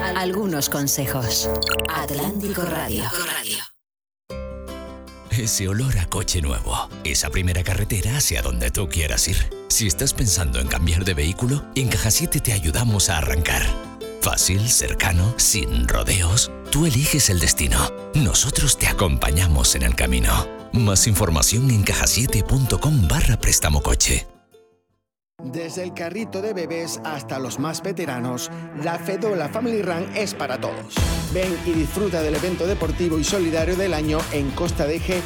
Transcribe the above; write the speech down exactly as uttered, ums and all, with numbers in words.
Algunos consejos. Atlántico Radio. Ese olor a coche nuevo. Esa primera carretera hacia donde tú quieras ir. Si estás pensando en cambiar de vehículo, en Caja siete te ayudamos a arrancar. Fácil, cercano, sin rodeos. Tú eliges el destino. Nosotros te acompañamos en el camino. Más información en cajasiete punto com barra préstamo coche. Desde el carrito de bebés hasta los más veteranos, la Fedola Family Run es para todos. Ven y disfruta del evento deportivo y solidario del año en Costa de Eje